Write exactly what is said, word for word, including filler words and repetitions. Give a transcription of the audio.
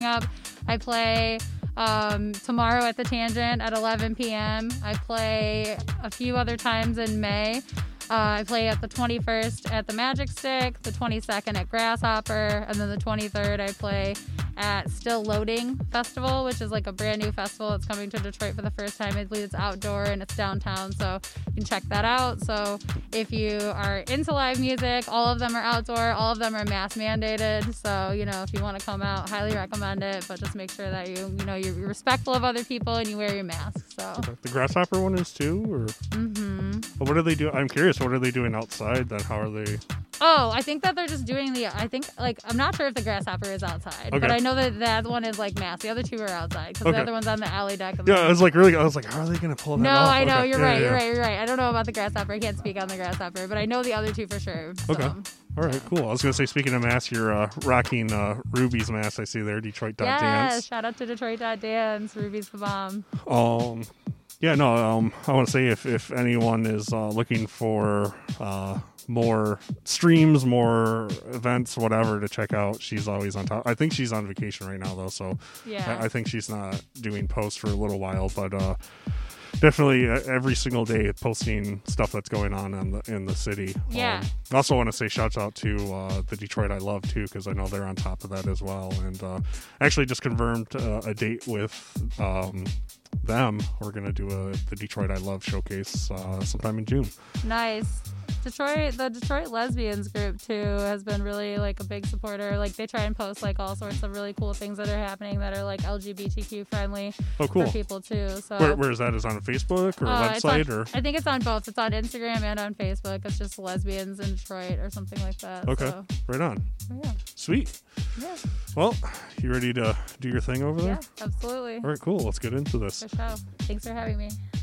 up. I play um, tomorrow at the Tangent at eleven p.m. I play a few other times in May. Uh, I play at the twenty-first at the Magic Stick, the twenty-second at Grasshopper, and then the twenty-third I play at Still Loading Festival, which is like a brand new festival that's coming to Detroit for the first time. I believe it's outdoor and it's downtown, so you can check that out. So if you are into live music, all of them are outdoor, all of them are mask mandated. So, you know, if you want to come out, highly recommend it, but just make sure that you, you know, you're respectful of other people and you wear your mask. So the Grasshopper one is too, or mm-hmm. Well, what are they doing? I'm curious. What are they doing outside? Then how are they? Oh, I think that they're just doing the. I think like I'm not sure if the Grasshopper is outside, okay. but I know that that one is like mass. The other two are outside because okay. the other one's on the alley deck. Yeah, I was like really. I was like, how are they going to pull that no, off? No, I know okay. you're yeah, right. yeah. You're right. You're right. I don't know about the Grasshopper. I can't speak on the Grasshopper, but I know the other two for sure. So. Okay. All right, cool. I was going to say, speaking of masks, you're uh, rocking uh, Ruby's mask. I see there, Detroit dot Dance. Yes, shout out to Detroit dot Dance. Ruby's the bomb. Um, yeah, no, um, I want to say if, if anyone is uh, looking for uh, more streams, more events, whatever to check out, she's always on top. I think she's on vacation right now, though, so yeah. I, I think she's not doing posts for a little while, but uh, definitely uh, every single day posting stuff that's going on in the, in the city. Yeah. Um, I also want to say shouts out to uh, the Detroit I Love, too, because I know they're on top of that as well. And uh, actually just confirmed uh, a date with um, them. We're going to do a the Detroit I Love showcase uh, sometime in June. Nice. Detroit, the Detroit Lesbians group too has been really like a big supporter. Like they try and post like all sorts of really cool things that are happening that are like L G B T Q friendly oh, cool. for people too. So where, where is that? Is it on Facebook or uh, website on, or? I think it's on both. It's on Instagram and on Facebook. It's just Lesbians in Detroit or something like that. Okay, so. right on. Yeah. Sweet. Yeah. Well, you ready to do your thing over there? Yeah, absolutely. All right, cool. Let's get into this. For sure. Thanks for having me.